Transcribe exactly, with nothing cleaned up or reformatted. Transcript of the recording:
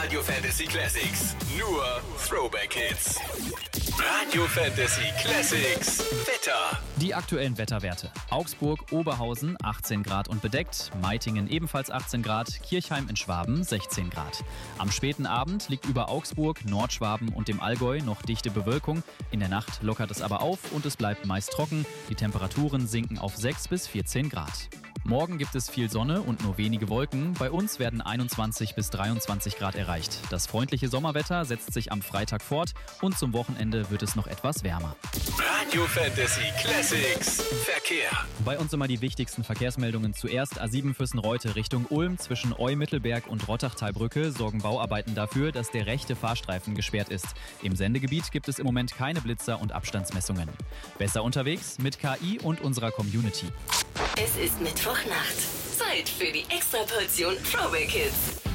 Radio Fantasy Classics. Nur Throwback Hits. Radio Fantasy Classics. Wetter. Die aktuellen Wetterwerte. Augsburg, Oberhausen achtzehn Grad und bedeckt, Meitingen ebenfalls achtzehn Grad, Kirchheim in Schwaben sechzehn Grad. Am späten Abend liegt über Augsburg, Nordschwaben und dem Allgäu noch dichte Bewölkung. In der Nacht lockert es aber auf und es bleibt meist trocken. Die Temperaturen sinken auf sechs bis vierzehn Grad. Morgen gibt es viel Sonne und nur wenige Wolken. Bei uns werden einundzwanzig bis dreiundzwanzig Grad erreicht. Das freundliche Sommerwetter setzt sich am Freitag fort und zum Wochenende wird es noch etwas wärmer. Radio Fantasy Classics. Verkehr. Bei uns immer die wichtigsten Verkehrsmeldungen. Zuerst A sieben Füssen-Reute Richtung Ulm. Zwischen Eu-Mittelberg und Rottachtalbrücke sorgen Bauarbeiten dafür, dass der rechte Fahrstreifen gesperrt ist. Im Sendegebiet gibt es im Moment keine Blitzer und Abstandsmessungen. Besser unterwegs mit K I und unserer Community. Es ist Mittwochnacht. Zeit für die Extraportion Throwback Hits.